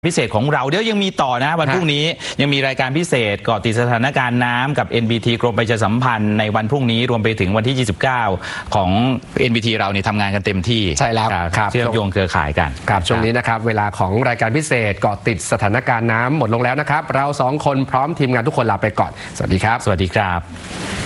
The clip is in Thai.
พิเศษของเราเดี๋ยวยังมีต่อนะวันพรุ่งนี้ยังมีรายการพิเศษเกาะติดสถานการณ์น้ำกับ NBT กรมประชาสัมพันธ์ในวันพรุ่งนี้รวมไปถึงวันที่ 29 ของ NBT เราเนี่ยทำงานกันเต็มที่ใช่แล้วครับเชื่อมโยงเครือข่ายกันครับช่วงนี้นะครับเวลาของรายการพิเศษเกาะติดสถานการณ์น้ำหมดลงแล้วนะครับเรา2คนพร้อมทีมงานทุกคนลาไปก่อนสวัสดีครับสวัสดีครับ